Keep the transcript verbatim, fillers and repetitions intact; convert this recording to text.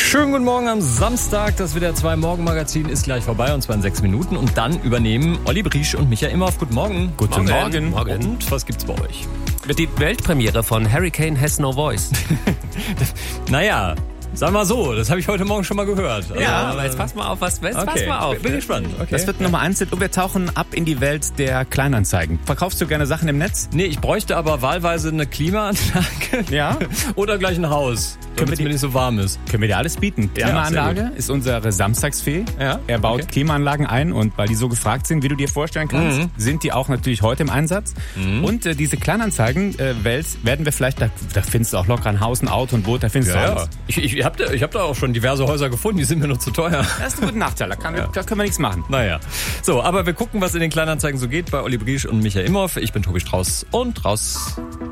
Schönen guten Morgen am Samstag. Das W D R zwei Morgenmagazin ist gleich vorbei, und zwar in sechs Minuten. Und dann übernehmen Olli Briesch und Michael Imhoff. Guten Morgen. Guten Morgen. Morgen. Und was gibt's bei euch? Die Weltpremiere von Hurricane Has No Voice. Naja, sagen wir mal so, das habe ich heute Morgen schon mal gehört. Also, ja, aber jetzt pass mal auf, was, jetzt okay. pass mal auf. Bin gespannt. Okay. Das wird Nummer eins und wir tauchen ab in die Welt der Kleinanzeigen. Verkaufst du gerne Sachen im Netz? Nee, ich bräuchte aber wahlweise eine Klimaanlage. Ja. Oder gleich ein Haus, damit es mir nicht so warm ist. Können wir dir alles bieten. Ja, Klimaanlage ist unsere Samstagsfee. Ja, er baut okay. Klimaanlagen ein, und weil die so gefragt sind, wie du dir vorstellen kannst, Mhm. sind die auch natürlich heute im Einsatz. Mhm. Und äh, diese Kleinanzeigen-Welt äh, werden wir vielleicht, da, da findest du auch locker ein Haus, ein Auto, ein Boot, da findest Ja, du ja. alles. Ich, ich habe da, ich hab da auch schon diverse Häuser gefunden, die sind mir nur zu teuer. Das ist ein guter Nachteil, da, kann, Ja. da können wir nichts machen. Naja. So, aber wir gucken, was in den Kleinanzeigen so geht bei Olli Briesch und Michael Imhoff. Ich bin Tobi Strauß und raus.